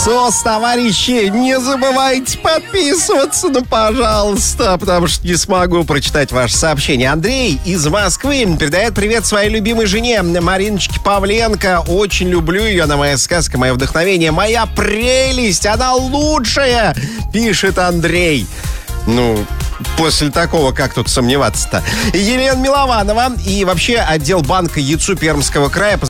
СОС, товарищи, не забывайте подписываться, ну, пожалуйста, потому что не смогу прочитать ваше сообщение. Андрей из Москвы передает привет своей любимой жене Мариночке Павленко. Очень люблю ее, она моя сказка, мое вдохновение, моя прелесть, она лучшая, пишет Андрей. Ну, после такого, как тут сомневаться-то? Елена Милованова и вообще отдел банка ЯЦУ Пермского края